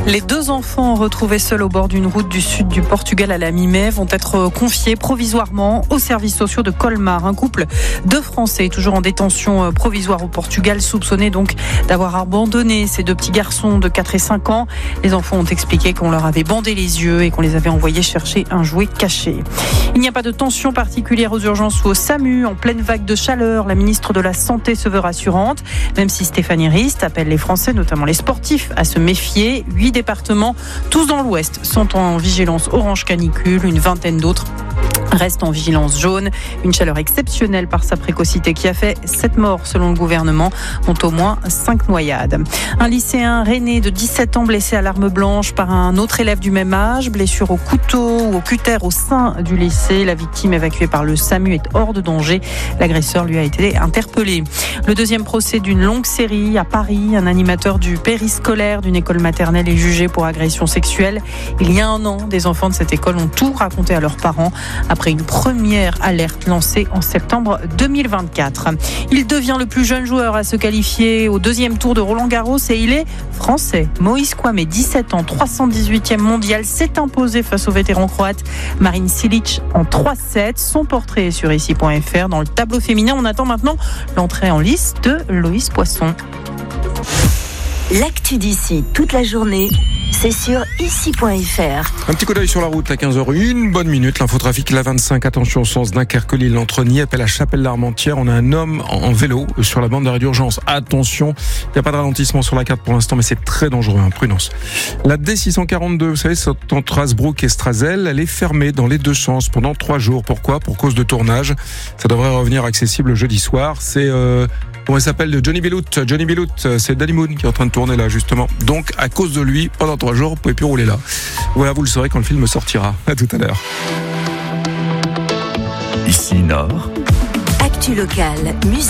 Les 2 enfants retrouvés seuls au bord d'une route du sud du Portugal à la mi-mai vont être confiés provisoirement aux services sociaux de Colmar. Un couple de Français toujours en détention provisoire au Portugal, soupçonné donc d'avoir abandonné ces 2 petits garçons de 4 et 5 ans. Les enfants ont expliqué qu'on leur avait bandé les yeux et qu'on les avait envoyés chercher un jouet caché. Il n'y a pas de tension particulière aux urgences ou au SAMU. En pleine vague de chaleur, la ministre de la Santé se veut rassurante, même si Stéphanie Rist appelle les Français, notamment les sportifs, à se méfier. 8 départements, tous dans l'ouest, sont en vigilance orange canicule, une vingtaine d'autres restent en vigilance jaune. Une chaleur exceptionnelle par sa précocité qui a fait 7 morts selon le gouvernement, dont au moins 5 noyades. Un lycéen rennais de 17 ans blessé à l'arme blanche par un autre élève du même âge, blessure au couteau ou au cutter au sein du lycée. La victime évacuée par le SAMU est hors de danger. L'agresseur lui a été interpellé. Le 2e procès d'une longue série à Paris. Un animateur du périscolaire d'une école maternelle est jugé pour agression sexuelle. Il y a 1 an, des enfants de cette école ont tout raconté à leurs parents après une première alerte lancée en septembre 2024. Il devient le plus jeune joueur à se qualifier au 2e tour de Roland-Garros et il est français. Moïse Kouamé, 17 ans, 318e mondial, s'est imposé face au vétéran croate Marin Cilic en 3-7. Son portrait est sur ici.fr. Dans le tableau féminin, on attend maintenant l'entrée en lice de Loïs Poisson. L'actu d'ici toute la journée, c'est sur ici.fr. Un petit coup d'œil sur la route à 15h01, bonne minute. L'infotrafic, la 25, attention au sens Dunkerque-Lille, entre Nieppe et la Chapelle-l'Armentière. On a un homme en vélo sur la bande d'arrêt d'urgence. Attention, il n'y a pas de ralentissement sur la carte pour l'instant, mais c'est très dangereux, prudence. La D642, vous savez, c'est entre Strasbourg et Strazel, elle est fermée dans les 2 sens pendant 3 jours. Pourquoi ? Pour cause de tournage. Ça devrait revenir accessible jeudi soir. C'est... Comment il s'appelle, de Johnny Belout. Johnny Belout, c'est Danny Moon qui est en train de tourner là, justement. Donc, à cause de lui, pendant 3 jours, vous pouvez plus rouler là. Voilà, vous le saurez quand le film sortira. À tout à l'heure. Ici Nord. Actu locale, musique.